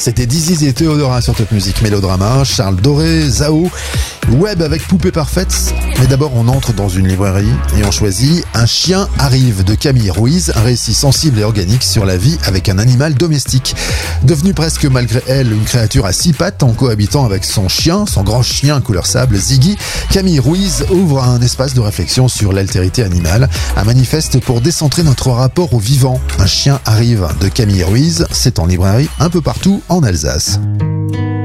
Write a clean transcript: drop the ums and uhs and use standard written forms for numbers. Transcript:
C'était Dizzy et Théodora sur Top Music Mélodrama, Charles Doré, Zao, Web avec Poupée Parfaite. Mais d'abord, on entre dans une librairie et on choisit Un chien arrive de Camille Ruiz, un récit sensible et organique sur la vie avec un animal domestique. Devenue presque malgré elle une créature à 6 pattes en cohabitant avec son chien, son grand chien couleur sable, Ziggy, Camille Ruiz ouvre un espace de réflexion sur l'altérité animale, un manifeste pour décentrer notre rapport au vivant. Un chien arrive de Camille Ruiz, c'est en librairie un peu partout en Alsace.